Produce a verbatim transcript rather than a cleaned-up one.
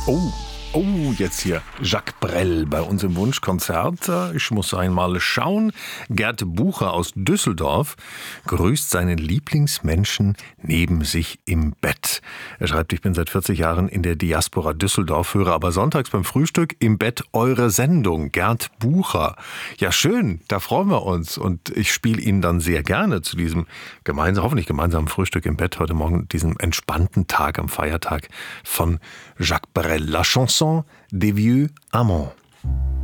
Oh, oh, jetzt hier Jacques Brel bei uns im Wunschkonzert. Ich muss einmal schauen. Gerd Bucher aus Düsseldorf grüßt seinen Lieblingsmenschen neben sich im Bett. Er schreibt, ich bin seit vierzig Jahren in der Diaspora Düsseldorf, höre aber sonntags beim Frühstück im Bett eure Sendung. Gerd Bucher. Ja, schön, da freuen wir uns. Und ich spiele Ihnen dann sehr gerne zu diesem gemeinsam, hoffentlich gemeinsamen Frühstück im Bett heute Morgen, diesem entspannten Tag am Feiertag von Jacques Brel. La chanson des vieux amants.